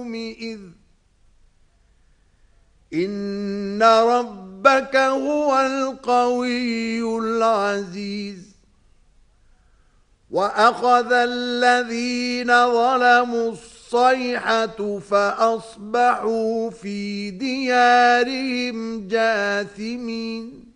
إذ إن ربك هو القوي العزيز وأخذ الذين ظلموا الصيحة فأصبحوا في ديارهم جاثمين